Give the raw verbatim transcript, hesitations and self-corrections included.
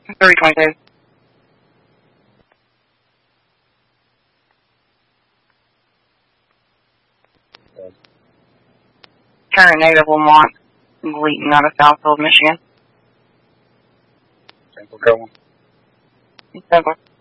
three twenty-two. Current native Lamont, Gleaton out of Southfield, Michigan. Central Coleman. Central.